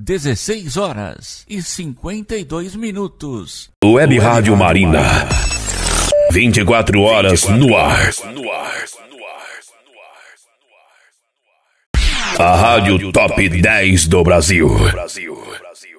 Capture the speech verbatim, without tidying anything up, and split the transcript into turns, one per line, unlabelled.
dezesseis horas e cinquenta e dois minutos.
Web Rádio Marina. vinte e quatro horas no ar. A Rádio Top dez do Brasil.